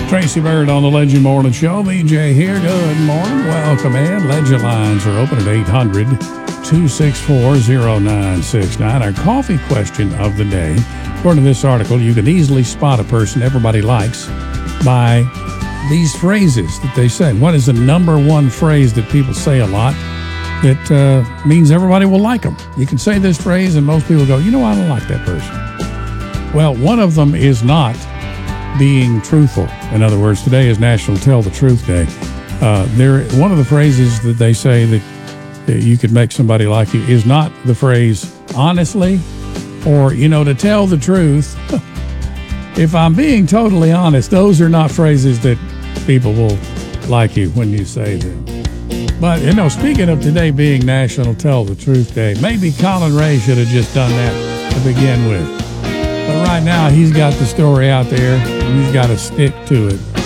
Tracy Bird on the Legend Morning Show. VJ here. Good morning. Welcome in. Legend lines are open at 800-264-0969. Our coffee question of the day. According to this article, you can easily spot a person everybody likes by these phrases that they say. What is the number one phrase that people say a lot that means everybody will like them? You can say this phrase and most people go, I don't like that person. Well, one of them is not being truthful. In other words, today is National Tell the Truth Day. One of the phrases that they say that you could make somebody like you is not the phrase honestly, or, to tell the truth. If I'm being totally honest, those are not phrases that people will like you when you say them. But, speaking of today being National Tell the Truth Day, maybe Colin Ray should have just done that to begin with. But right now, he's got the story out there, and he's got to stick to it.